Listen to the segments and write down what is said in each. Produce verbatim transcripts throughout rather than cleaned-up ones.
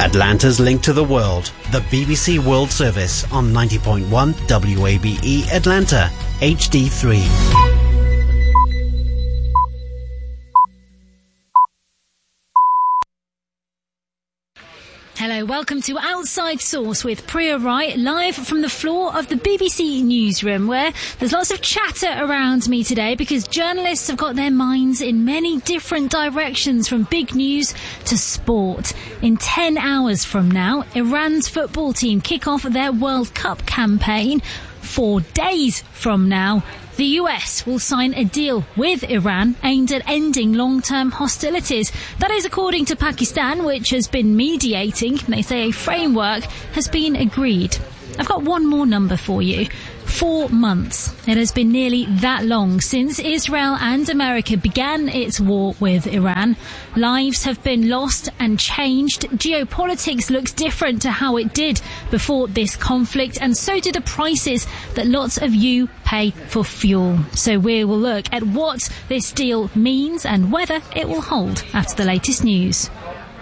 Atlanta's link to the world, the B B C World Service on ninety point one W A B E Atlanta, H D three. Hello, welcome to Outside Source with Priya Rai, live from the floor of the B B C newsroom, where there's lots of chatter around me today because journalists have got their minds in many different directions, from big news to sport. In ten hours from now, Iran's football team kick off their World Cup campaign. Four days from now, the U S will sign a deal with Iran aimed at ending long-term hostilities. That is according to Pakistan, which has been mediating. They say a framework has been agreed. I've got one more number for you. Four months. It has been nearly that long since Israel and America began its war with Iran. Lives have been lost and changed. Geopolitics looks different to how it did before this conflict, and so do the prices that lots of you pay for fuel. So we will look at what this deal means and whether it will hold after the latest news.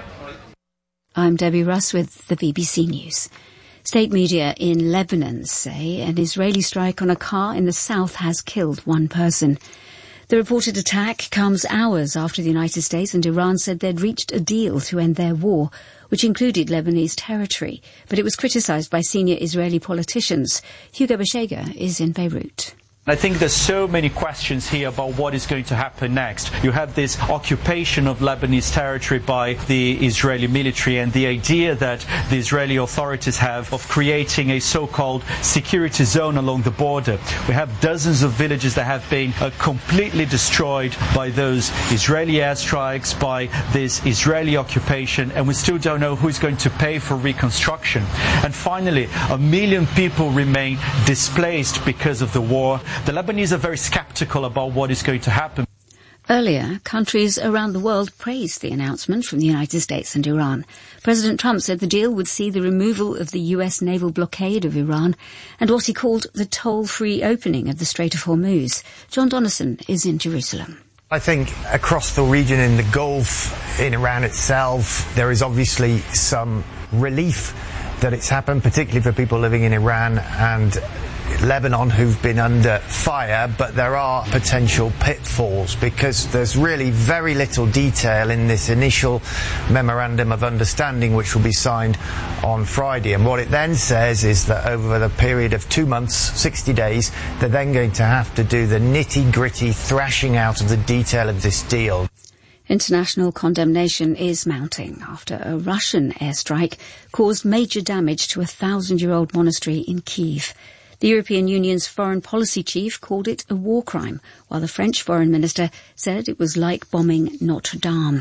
I'm Debbie Russ with the B B C News. State media in Lebanon say an Israeli strike on a car in the south has killed one person. The reported attack comes hours after the United States and Iran said they'd reached a deal to end their war, which included Lebanese territory, but it was criticised by senior Israeli politicians. Hugo Bashega is in Beirut. I think there's so many questions here about what is going to happen next. You have this occupation of Lebanese territory by the Israeli military, and the idea that the Israeli authorities have of creating a so-called security zone along the border. We have dozens of villages that have been uh, completely destroyed by those Israeli airstrikes, by this Israeli occupation, and we still don't know who's going to pay for reconstruction. And finally, a million people remain displaced because of the war. The Lebanese are very sceptical about what is going to happen. Earlier, countries around the world praised the announcement from the United States and Iran. President Trump said the deal would see the removal of the U S naval blockade of Iran and what he called the toll-free opening of the Strait of Hormuz. John Donnison is in Jerusalem. I think across the region, in the Gulf, in Iran itself, there is obviously some relief that it's happened, particularly for people living in Iran and Lebanon who've been under fire, but there are potential pitfalls because there's really very little detail in this initial memorandum of understanding which will be signed on Friday. And what it then says is that over the period of two months, sixty days, they're then going to have to do the nitty-gritty thrashing out of the detail of this deal. International condemnation is mounting after a Russian airstrike caused major damage to a thousand-year-old monastery in Kyiv. The European Union's foreign policy chief called it a war crime, while the French foreign minister said it was like bombing Notre Dame.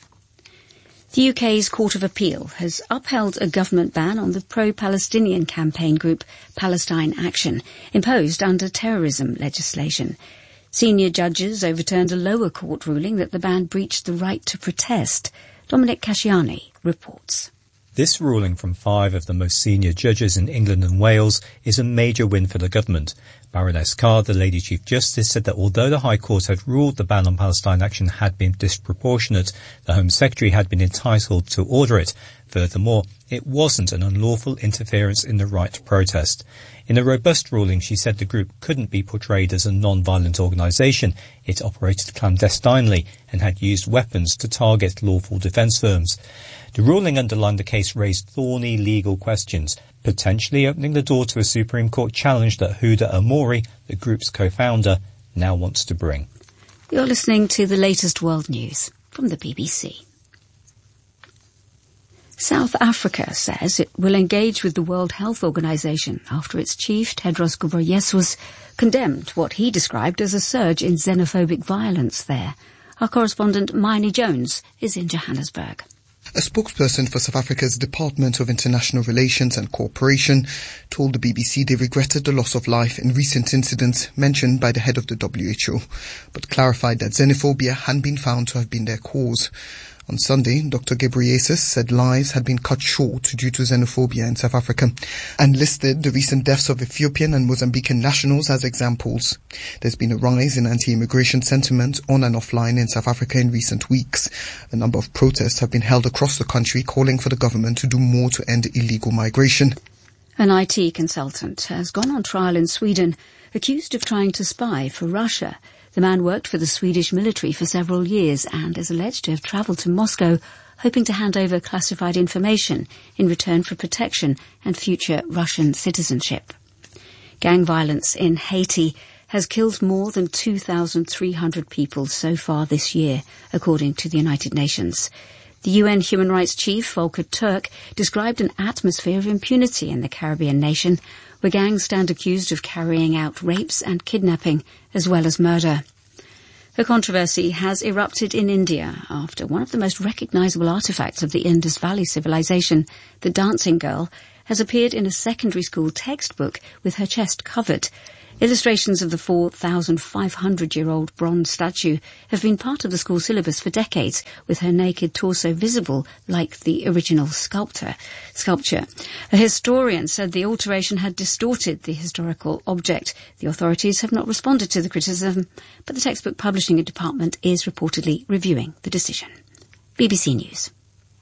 The U K's Court of Appeal has upheld a government ban on the pro-Palestinian campaign group Palestine Action, imposed under terrorism legislation. Senior judges overturned a lower court ruling that the ban breached the right to protest. Dominic Casciani reports. This ruling from five of the most senior judges in England and Wales is a major win for the government. Baroness Carr, the Lady Chief Justice, said that although the High Court had ruled the ban on Palestine Action had been disproportionate, the Home Secretary had been entitled to order it. Furthermore, it wasn't an unlawful interference in the right to protest. In a robust ruling, she said the group couldn't be portrayed as a non-violent organisation. It operated clandestinely and had used weapons to target lawful defence firms. The ruling underlined the case raised thorny legal questions, potentially opening the door to a Supreme Court challenge that Huda Amori, the group's co-founder, now wants to bring. You're listening to the latest world news from the B B C. South Africa says it will engage with the World Health Organization after its chief, Tedros Ghebreyesus, condemned what he described as a surge in xenophobic violence there. Our correspondent, Mayne Jones, is in Johannesburg. A spokesperson for South Africa's Department of International Relations and Cooperation told the B B C they regretted the loss of life in recent incidents mentioned by the head of the W H O, but clarified that xenophobia hadn't been found to have been their cause. On Sunday, Doctor Ghebreyesus said lives had been cut short due to xenophobia in South Africa and listed the recent deaths of Ethiopian and Mozambican nationals as examples. There's been a rise in anti-immigration sentiment on and offline in South Africa in recent weeks. A number of protests have been held across the country calling for the government to do more to end illegal migration. An I T consultant has gone on trial in Sweden, accused of trying to spy for Russia. The man worked for the Swedish military for several years and is alleged to have travelled to Moscow, hoping to hand over classified information in return for protection and future Russian citizenship. Gang violence in Haiti has killed more than two thousand three hundred people so far this year, according to the United Nations. The U N Human Rights Chief, Volker Turk, described an atmosphere of impunity in the Caribbean nation, where gangs stand accused of carrying out rapes and kidnapping, as well as murder. A controversy has erupted in India after one of the most recognisable artefacts of the Indus Valley civilization, the dancing girl, has appeared in a secondary school textbook with her chest covered. Illustrations of the four thousand five hundred year old bronze statue have been part of the school syllabus for decades, with her naked torso visible like the original sculptor. sculpture. A historian said the alteration had distorted the historical object. The authorities have not responded to the criticism, but the textbook publishing department is reportedly reviewing the decision. B B C News.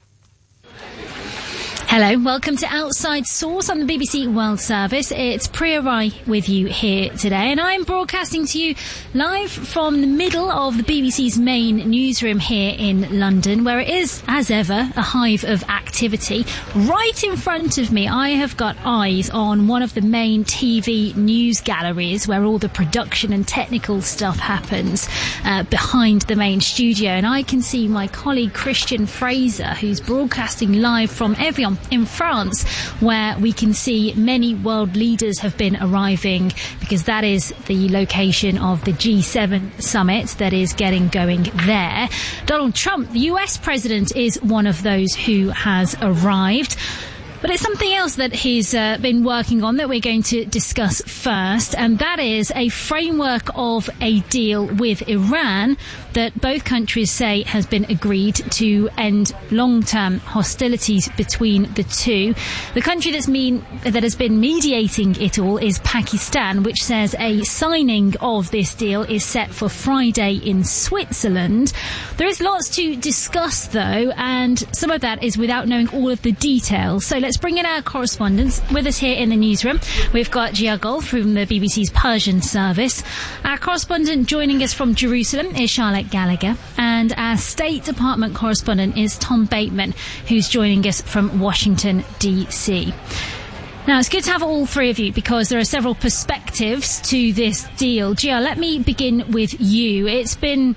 Hello, welcome to Outside Source on the B B C World Service. It's Priya Rai with you here today, and I'm broadcasting to you live from the middle of the B B C's main newsroom here in London, where it is, as ever, a hive of activity. Right in front of me, I have got eyes on one of the main T V news galleries where all the production and technical stuff happens uh, behind the main studio, and I can see my colleague Christian Fraser, who's broadcasting live from Evian in France, where we can see many world leaders have been arriving, because that is the location of the G seven summit that is getting going there. Donald Trump, the U S president, is one of those who has arrived. But it's something else that he's uh, been working on that we're going to discuss first, and that is a framework of a deal with Iran that both countries say has been agreed to end long-term hostilities between the two. The country that's mean, that has been mediating it all is Pakistan, which says a signing of this deal is set for Friday in Switzerland. There is lots to discuss, though, and some of that is without knowing all of the details. So let's bring in our correspondents with us here in the newsroom. We've got Gia Gul from the B B C's Persian service. Our correspondent joining us from Jerusalem is Charlotte Gallagher, and our State Department correspondent is Tom Bateman, who's joining us from Washington, D C. Now, it's good to have all three of you because there are several perspectives to this deal. Gia, let me begin with you. It's been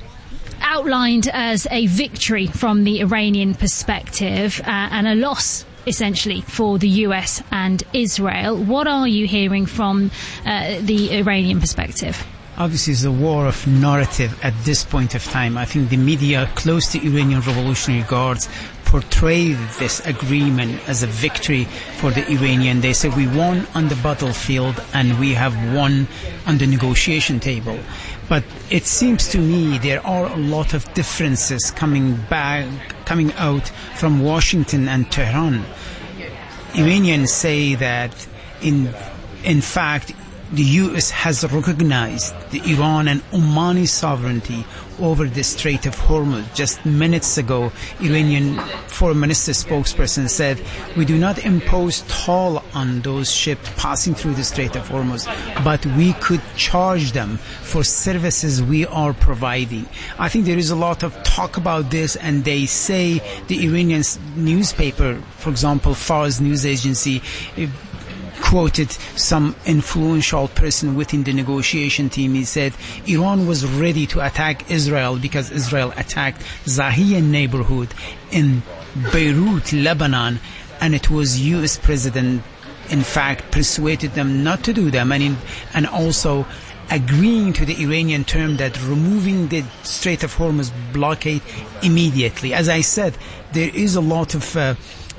outlined as a victory from the Iranian perspective uh, and a loss, essentially, for the U S and Israel. What are you hearing from uh, the Iranian perspective? Obviously, it's a war of narrative at this point of time. I think the media close to Iranian Revolutionary Guards portray this agreement as a victory for the Iranian. They say we won on the battlefield and we have won on the negotiation table. But it seems to me there are a lot of differences coming back, coming out from Washington and Tehran. Iranians say that in in fact the U S has recognized the Iran and Omani sovereignty over the Strait of Hormuz. Just minutes ago, Iranian Foreign Minister spokesperson said, we do not impose toll on those ships passing through the Strait of Hormuz, but we could charge them for services we are providing. I think there is a lot of talk about this, and they say the Iranian newspaper, for example, Fars news agency, quoted some influential person within the negotiation team. He said Iran was ready to attack Israel because Israel attacked Zahiya neighborhood in Beirut, Lebanon, and it was U S president, in fact, persuaded them not to do them, and, in, and also agreeing to the Iranian term that removing the Strait of Hormuz blockade immediately. As I said, there is a lot of uh,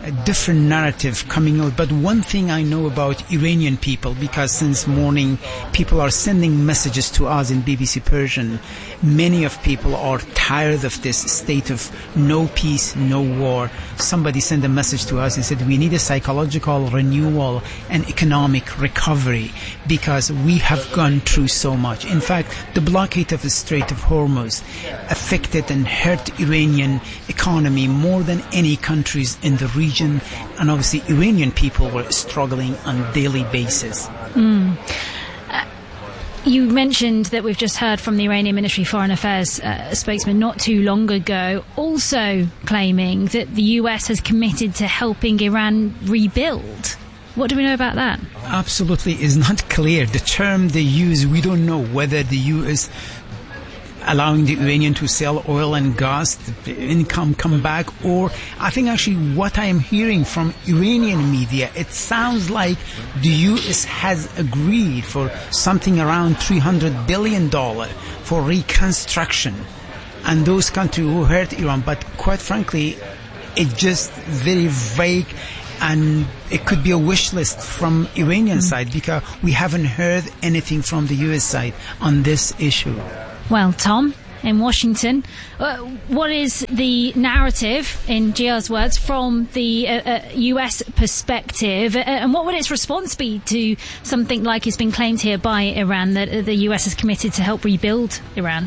a different narrative coming out. But one thing I know about Iranian people, because since morning people are sending messages to us in B B C Persian, many of people are tired of this state of no peace, no war. Somebody sent a message to us and said we need a psychological renewal and economic recovery because we have gone through so much. In fact, the blockade of the Strait of Hormuz affected and hurt Iranian economy more than any countries in the region, and obviously Iranian people were struggling on a daily basis. Mm. Uh, you mentioned that we've just heard from the Iranian Ministry of Foreign Affairs uh, spokesman not too long ago, also claiming that the U S has committed to helping Iran rebuild. What do we know about that? Absolutely is not clear. The term they use, we don't know whether the U S allowing the Iranian to sell oil and gas, the income come back, or I think actually what I am hearing from Iranian media, it sounds like the U S has agreed for something around three hundred billion dollars for reconstruction. And those countries who hurt Iran, but quite frankly, it's just very vague, and it could be a wish list from Iranian mm. side because we haven't heard anything from the U S side on this issue. Well, Tom, in Washington, uh, what is the narrative, in Gia's words, from the uh, uh, U S perspective, uh, and what would its response be to something like it's been claimed here by Iran that uh, the U S is committed to help rebuild Iran?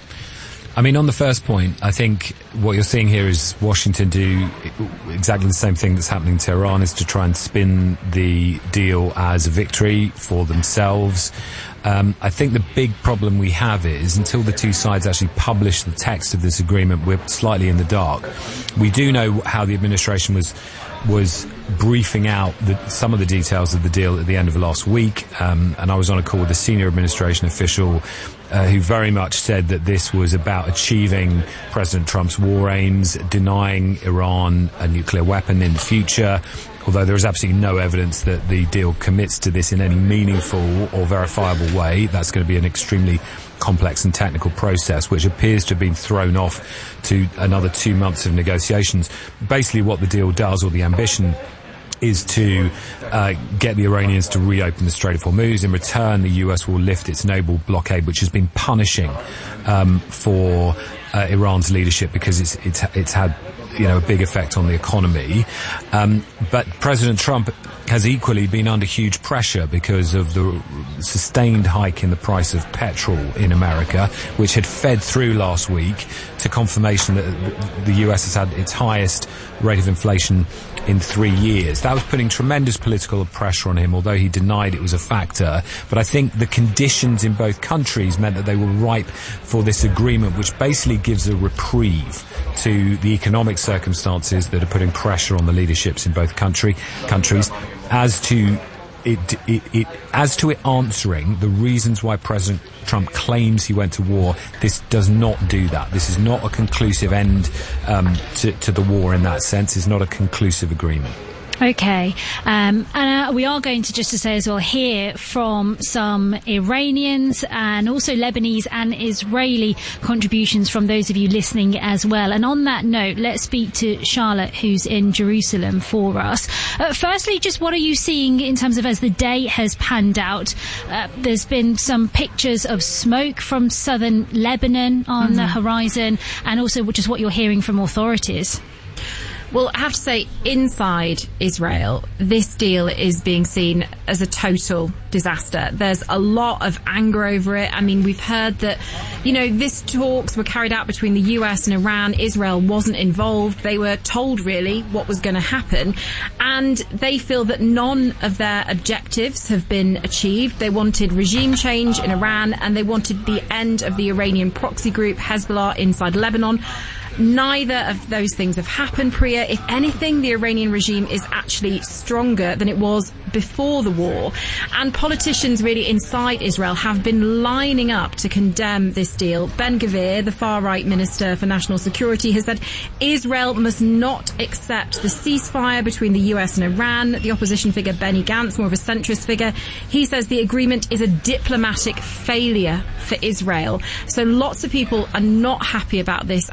I mean, on the first point, I think what you're seeing here is Washington do exactly the same thing that's happening to Iran, is to try and spin the deal as a victory for themselves. Um, I think the big problem we have is until the two sides actually publish the text of this agreement, we're slightly in the dark. We do know how the administration was was briefing out the, some of the details of the deal at the end of last week, um, and I was on a call with a senior administration official uh, who very much said that this was about achieving President Trump's war aims, denying Iran a nuclear weapon in the future, although there is absolutely no evidence that the deal commits to this in any meaningful or verifiable way. That's going to be an extremely complex and technical process, which appears to have been thrown off to another two months of negotiations. Basically what the deal does, or the ambition, is to uh, get the Iranians to reopen the Strait of Hormuz. In return, the U S will lift its naval blockade, which has been punishing um, for uh, Iran's leadership because it's, it's, it's had you know, a big effect on the economy. Um, but President Trump has equally been under huge pressure because of the sustained hike in the price of petrol in America, which had fed through last week to confirmation that the U S has had its highest rate of inflation in three years. That was putting tremendous political pressure on him, although he denied it was a factor. But I think the conditions in both countries meant that they were ripe for this agreement, which basically gives a reprieve to the economic circumstances that are putting pressure on the leaderships in both country countries as to it, it, it as to it answering the reasons why President Trump claims he went to war. This does not do that. This is not a conclusive end um, to, to the war in that sense. It's not a conclusive agreement. Okay, um, and uh, we are going to, just to say as well, hear from some Iranians and also Lebanese and Israeli contributions from those of you listening as well. And on that note, let's speak to Charlotte, who's in Jerusalem for us. Uh, firstly, just what are you seeing in terms of as the day has panned out? Uh, there's been some pictures of smoke from southern Lebanon on mm-hmm. the horizon, and also just what you're hearing from authorities. Well, I have to say, inside Israel, this deal is being seen as a total disaster. There's a lot of anger over it. I mean, we've heard that, you know, these talks were carried out between the U S and Iran. Israel wasn't involved. They were told, really, what was going to happen. And they feel that none of their objectives have been achieved. They wanted regime change in Iran, and they wanted the end of the Iranian proxy group, Hezbollah, inside Lebanon. Neither of those things have happened, Priya. If anything, the Iranian regime is actually stronger than it was before the war. And politicians really inside Israel have been lining up to condemn this deal. Ben Gvir, the far-right Minister for National Security, has said Israel must not accept the ceasefire between the U S and Iran. The opposition figure, Benny Gantz, more of a centrist figure, he says the agreement is a diplomatic failure for Israel. So lots of people are not happy about this at all. It's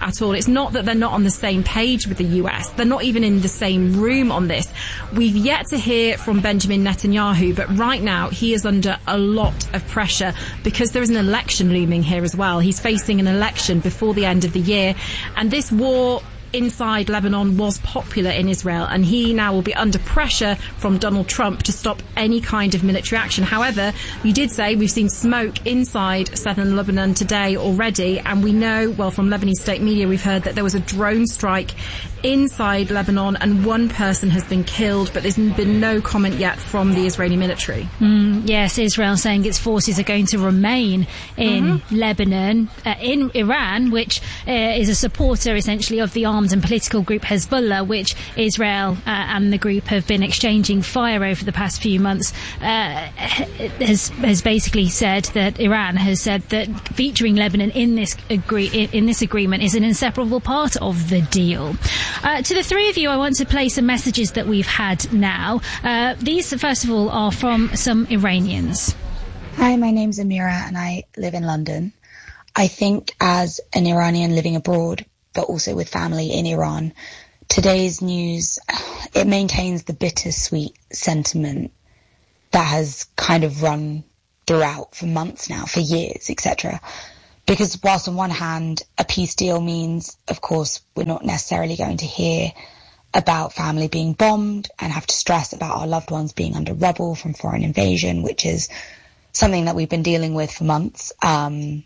not that they're not on the same page with the U S. They're not even in the same room on this. We've yet to hear from Benjamin Netanyahu, but right now he is under a lot of pressure because there is an election looming here as well. He's facing an election before the end of the year, and this war inside Lebanon was popular in Israel, and he now will be under pressure from Donald Trump to stop any kind of military action. However, you did say we've seen smoke inside southern Lebanon today already, and we know, well, from Lebanese state media, we've heard that there was a drone strike inside Lebanon and one person has been killed, but there's been no comment yet from the Israeli military. Mm, yes, Israel saying its forces are going to remain in mm-hmm. Lebanon, uh, in Iran, which uh, is a supporter essentially of the armed and political group Hezbollah, which Israel uh, and the group have been exchanging fire over the past few months, uh, has has basically said that Iran has said that featuring Lebanon in this agree in this agreement is an inseparable part of the deal. Uh, to the three of you, I want to play some messages that we've had now. Uh, these, first of all, are from some Iranians. Hi, my name's Amira and I live in London. I think as an Iranian living abroad, but also with family in Iran, today's news, it maintains the bittersweet sentiment that has kind of run throughout for months now, for years, et cetera. Because whilst on one hand, a peace deal means, of course, we're not necessarily going to hear about family being bombed and have to stress about our loved ones being under rubble from foreign invasion, which is something that we've been dealing with for months. Um,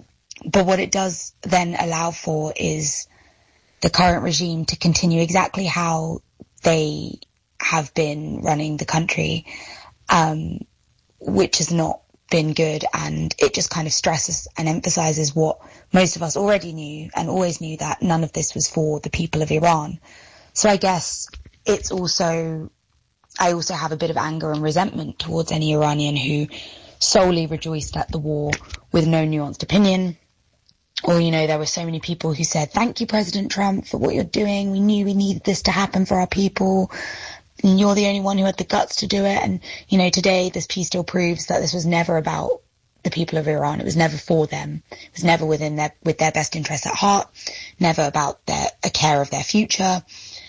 but what it does then allow for is the current regime to continue exactly how they have been running the country, um, which has not been good, and it just kind of stresses and emphasizes what most of us already knew and always knew, that none of this was for the people of Iran. So I guess it's also, I also have a bit of anger and resentment towards any Iranian who solely rejoiced at the war with no nuanced opinion. Or, you know, there were so many people who said, thank you, President Trump, for what you're doing. We knew we needed this to happen for our people. And you're the only one who had the guts to do it. And, you know, today this peace deal proves that this was never about the people of Iran. It was never for them. It was never within their, with their best interests at heart, never about their, a care of their future.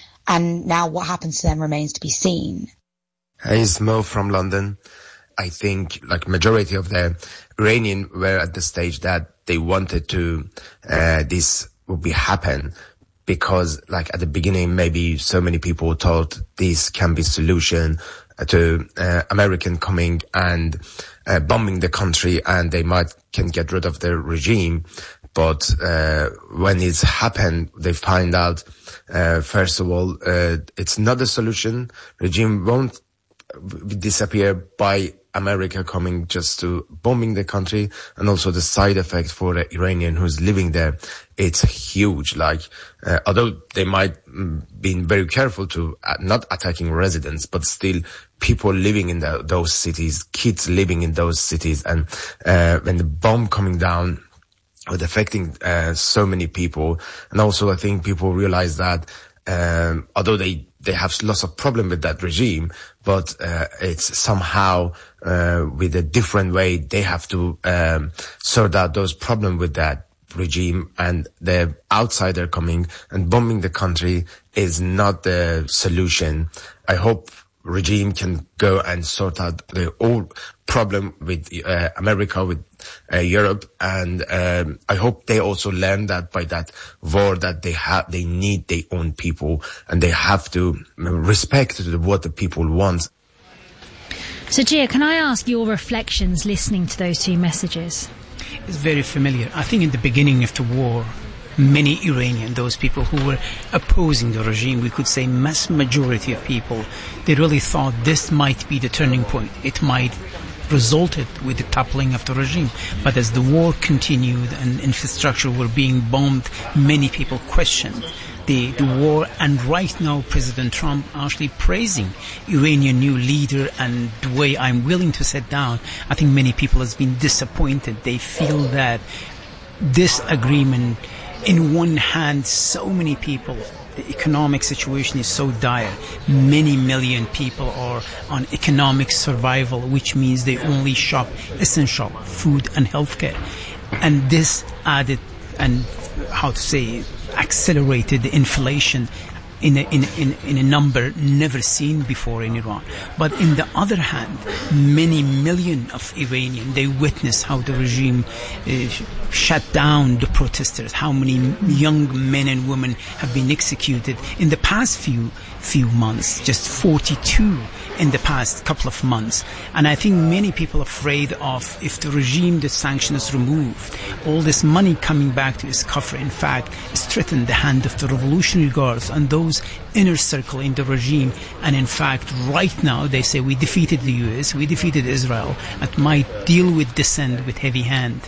And now what happens to them remains to be seen. Hey, it's Mo from London. I think, like, majority of the Iranian were at the stage that they wanted to, uh, this would be happen. Because, like, at the beginning, maybe so many people thought this can be solution to uh, American coming and uh, bombing the country, and they might can get rid of the regime. But uh, when it's happened, they find out, uh, first of all, uh, it's not a solution. Regime won't disappear by America coming just to bombing the country, and also the side effect for the Iranian who's living there, it's huge. Like, uh, although they might mm, been very careful to uh, not attacking residents, but still people living in the, those cities, kids living in those cities, and uh, when the bomb coming down, with affecting uh, so many people. And also I think people realize that um, although they they have lots of problem with that regime, but uh, it's somehow uh, with a different way they have to um, sort out those problems with that regime, and the outsider coming and bombing the country is not the solution. I hope regime can go and sort out the whole problem with uh, America, with uh, Europe, and um, I hope they also learn that by that war that they have, they need their own people, and they have to respect what the people want. So, Gia, can I ask your reflections listening to those two messages? It's very familiar. I think in the beginning of the war, many Iranian, those people who were opposing the regime, we could say mass majority of people, they really thought this might be the turning point. It might resulted with the toppling of the regime. But as the war continued and infrastructure were being bombed, many people questioned the, the war. And right now, President Trump actually praising Iranian new leader, and the way I'm willing to sit down, I think many people has been disappointed. They feel that this agreement, in one hand, so many people, the economic situation is so dire. Many million people are on economic survival, which means they only shop essential food and healthcare. And this added, and how to say, accelerated the inflation in a, in, in, in a number never seen before in Iran. But in the other hand, many million of Iranians, they witness how the regime uh, shut down the protesters, how many young men and women have been executed in the past few few months, just forty-two in the past couple of months. And I think many people are afraid of, if the regime, the sanctions removed, all this money coming back to its coffers, in fact, strengthen the hand of the Revolutionary Guards and those inner circle in the regime. And in fact, right now, they say we defeated the U S, we defeated Israel, and might deal with dissent with heavy hand.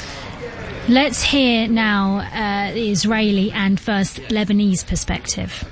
Let's hear now uh, the Israeli and first Lebanese perspective.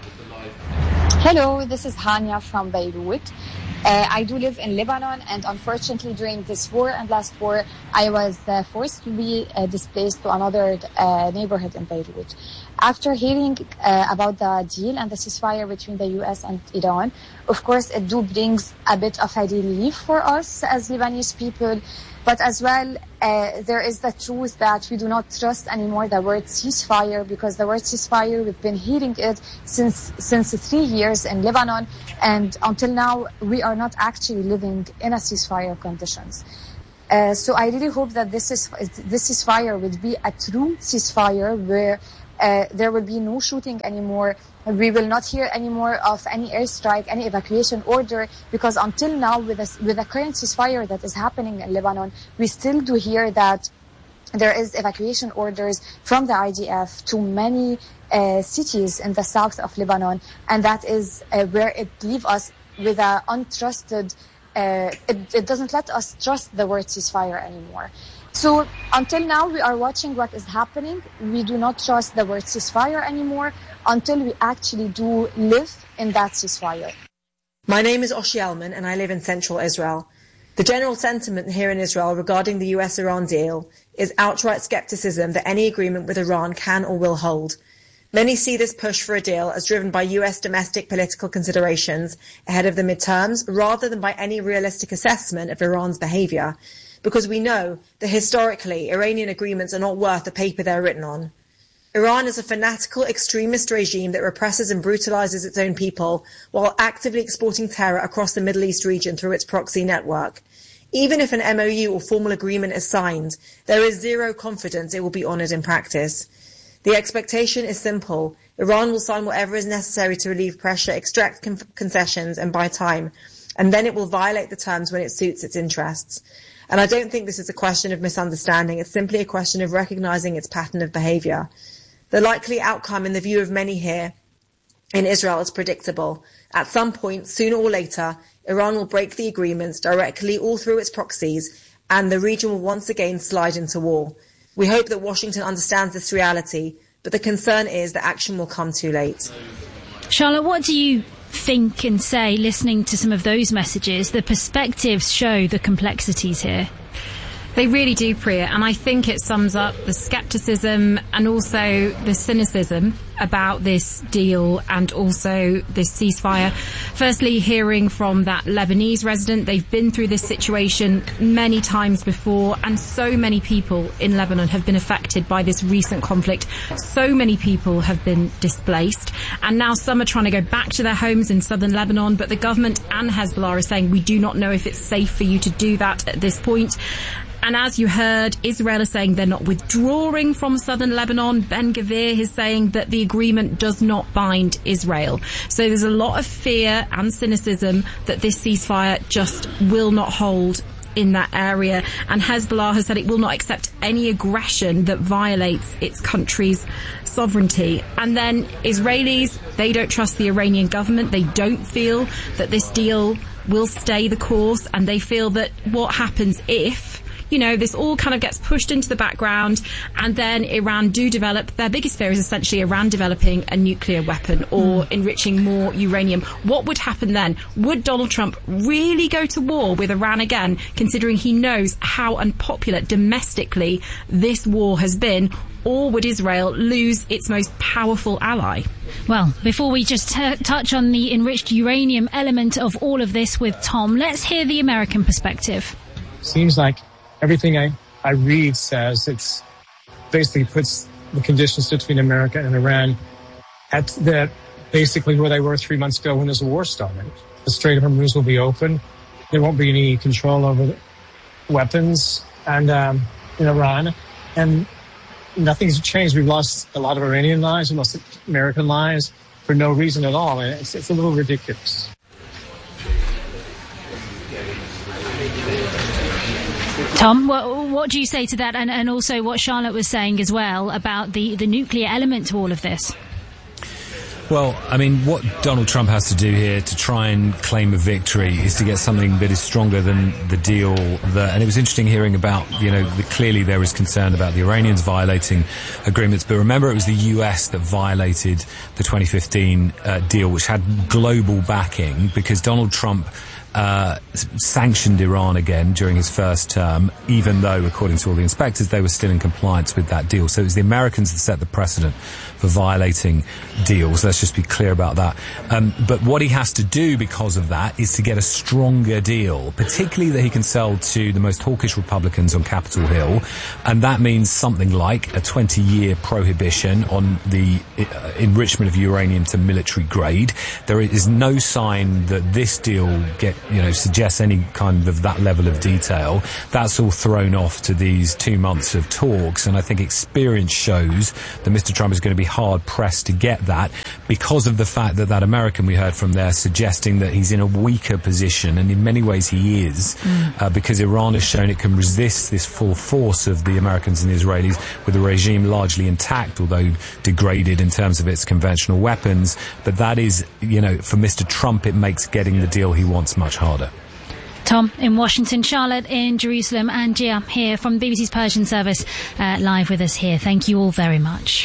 Hello, this is Hania from Beirut. Uh, I do live in Lebanon, and unfortunately during this war and last war, I was uh, forced to be uh, displaced to another uh, neighborhood in Beirut. After hearing uh, about the deal and the ceasefire between the U S and Iran, of course it do brings a bit of a relief for us as Lebanese people. But as well, uh, there is the truth that we do not trust anymore the word ceasefire, because the word ceasefire, we've been hearing it since since three years in Lebanon, and until now we are not actually living in a ceasefire conditions. Uh, so I really hope that this is this ceasefire would be a true ceasefire where uh, there will be no shooting anymore. We will not hear any more of any airstrike, any evacuation order, because until now, with the, with the current ceasefire that is happening in Lebanon, we still do hear that there is evacuation orders from the I D F to many uh, cities in the south of Lebanon, and that is uh, where it leaves us with an untrusted, uh, it, it doesn't let us trust the word ceasefire anymore. So until now, we are watching what is happening. We do not trust the word ceasefire anymore until we actually do live in that ceasefire. My name is Oshi Elman, and I live in central Israel. The general sentiment here in Israel regarding the U S Iran deal is outright skepticism that any agreement with Iran can or will hold. Many see this push for a deal as driven by U S domestic political considerations ahead of the midterms, rather than by any realistic assessment of Iran's behaviour, because we know that historically Iranian agreements are not worth the paper they're written on. Iran is a fanatical extremist regime that represses and brutalizes its own people while actively exporting terror across the Middle East region through its proxy network. Even if an M O U or formal agreement is signed, there is zero confidence it will be honoured in practice. The expectation is simple. Iran will sign whatever is necessary to relieve pressure, extract con- concessions and buy time, and then it will violate the terms when it suits its interests. And I don't think this is a question of misunderstanding. It's simply a question of recognising its pattern of behaviour. The likely outcome in the view of many here in Israel is predictable. At some point, sooner or later, Iran will break the agreements directly or through its proxies, and the region will once again slide into war. We hope that Washington understands this reality, but the concern is that action will come too late. Charlotte, what do you think and say, listening to some of those messages? The perspectives show the complexities here. They really do, Priya, and I think it sums up the scepticism and also the cynicism about this deal and also this ceasefire. Firstly, hearing from that Lebanese resident, they've been through this situation many times before, and so many people in Lebanon have been affected by this recent conflict. So many people have been displaced, and now some are trying to go back to their homes in southern Lebanon, but the government and Hezbollah are saying we do not know if it's safe for you to do that at this point. And as you heard, Israel is saying they're not withdrawing from southern Lebanon. Ben Gvir is saying that the agreement does not bind Israel. So there's a lot of fear and cynicism that this ceasefire just will not hold in that area. And Hezbollah has said it will not accept any aggression that violates its country's sovereignty. And then Israelis, they don't trust the Iranian government. They don't feel that this deal will stay the course, and they feel that what happens if, you know, this all kind of gets pushed into the background and then Iran do develop, their biggest fear is essentially Iran developing a nuclear weapon or mm. enriching more uranium. What would happen then? Would Donald Trump really go to war with Iran again, considering he knows how unpopular domestically this war has been? Or would Israel lose its most powerful ally? Well, before we just t- touch on the enriched uranium element of all of this with Tom, let's hear the American perspective. Seems like everything I, I read says it's basically puts the conditions between America and Iran at the basically where they were three months ago when this war started. The Strait of Hormuz will be open. There won't be any control over the weapons and um, in Iran, and nothing's changed. We've lost a lot of Iranian lives, we lost American lives for no reason at all, and it's, it's a little ridiculous. Tom, what, what do you say to that, and, and also what Charlotte was saying as well about the, the nuclear element to all of this? Well, I mean, what Donald Trump has to do here to try and claim a victory is to get something that is stronger than the deal that, and it was interesting hearing about, you know, the, clearly there is concern about the Iranians violating agreements, but remember it was the U S that violated the twenty fifteen uh, deal, which had global backing because Donald Trump Uh, sanctioned Iran again during his first term, even though, according to all the inspectors, they were still in compliance with that deal. So it was the Americans that set the precedent for violating deals. Let's just be clear about that. Um, but what he has to do because of that is to get a stronger deal, particularly that he can sell to the most hawkish Republicans on Capitol Hill. And that means something like a twenty-year prohibition on the uh, enrichment of uranium to military grade. There is no sign that this deal get you know, suggests any kind of that level of detail. That's all thrown off to these two months of talks, and I think experience shows that Mister Trump is going to be hard-pressed to get that because of the fact that that American we heard from there suggesting that he's in a weaker position, and in many ways he is, mm. uh, because Iran has shown it can resist this full force of the Americans and the Israelis with the regime largely intact, although degraded in terms of its conventional weapons. But that is, you know, for Mister Trump, it makes getting the deal he wants much harder. Tom in Washington, Charlotte in Jerusalem, and Gia here from the B B C's Persian service, uh, live with us here. Thank you all very much.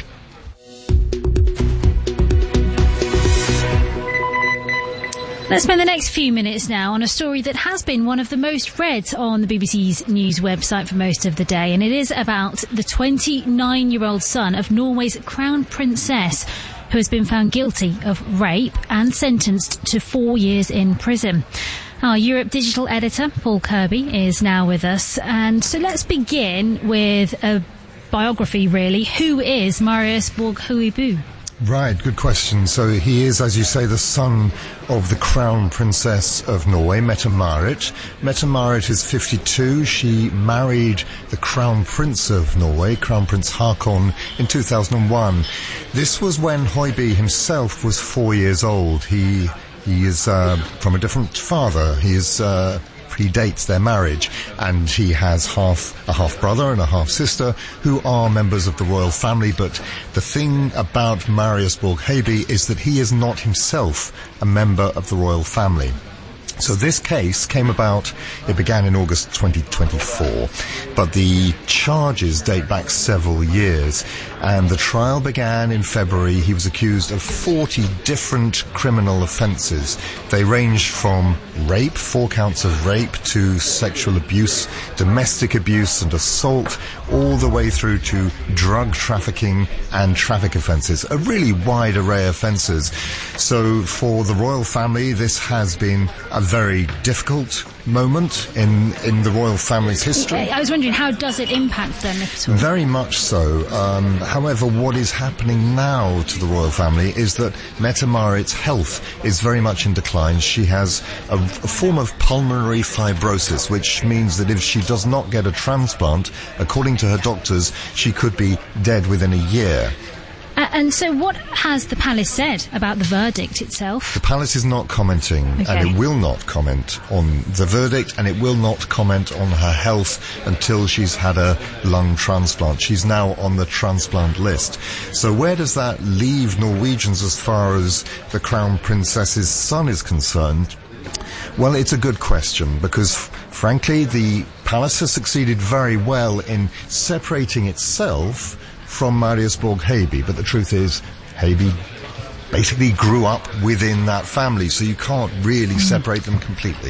Let's spend the next few minutes now on a story that has been one of the most read on the B B C's news website for most of the day, and it is about the twenty-nine-year-old son of Norway's Crown Princess, who has been found guilty of rape and sentenced to four years in prison. Our Europe digital editor, Paul Kirby, is now with us. And so let's begin with a biography, really. Who is Marius Borg-Huibu? Right, good question. So he is, as you say, the son of the Crown Princess of Norway, Mette-Marit. Mette-Marit is fifty-two. She married the Crown Prince of Norway, Crown Prince Haakon, in two thousand one. This was when Høiby himself was four years old. He he is uh, from a different father. He is uh, predates their marriage, and he has half a half brother and a half sister who are members of the royal family. But the thing about Marius Borg-Høiby is that he is not himself a member of the royal family. So this case came about, it began in August twenty twenty-four, but the charges date back several years, and the trial began in February. He was accused of forty different criminal offences. They ranged from rape, four counts of rape, to sexual abuse, domestic abuse and assault, all the way through to drug trafficking and traffic offences, a really wide array of offences. So for the royal family, this has been a very difficult moment in in the royal family's history. I was wondering, how does it impact them, if at all? Very much so. Um, however, what is happening now to the royal family is that Mette-Marit's health is very much in decline. She has a, a form of pulmonary fibrosis, which means that if she does not get a transplant, according to her doctors, she could be dead within a year. Uh, and so what has the palace said about the verdict itself? The palace is not commenting, okay. and it will not comment on the verdict, and it will not comment on her health until she's had a lung transplant. She's now on the transplant list. So where does that leave Norwegians as far as the Crown Princess's son is concerned? Well, it's a good question, because f- frankly, the palace has succeeded very well in separating itself from Marius Borg-Høiby, but the truth is, Høiby basically grew up within that family, so you can't really separate them completely.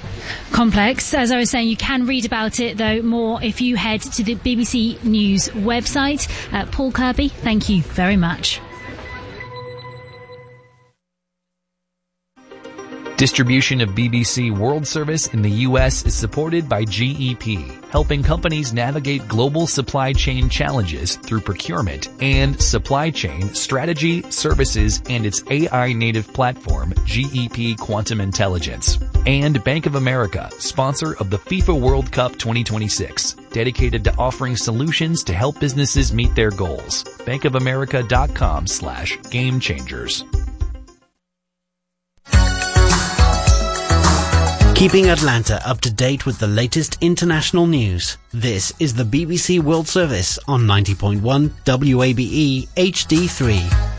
Complex. As I was saying, you can read about it, though, more if you head to the B B C News website. Uh, Paul Kirby, thank you very much. Distribution of B B C World Service in the U S is supported by G E P, helping companies navigate global supply chain challenges through procurement and supply chain strategy, services, and its A I-native platform, G E P Quantum Intelligence. And Bank of America, sponsor of the FIFA World Cup twenty twenty-six, dedicated to offering solutions to help businesses meet their goals. bankofamerica.com slash game changers. Keeping Atlanta up to date with the latest international news. This is the B B C World Service on ninety point one W A B E H D three.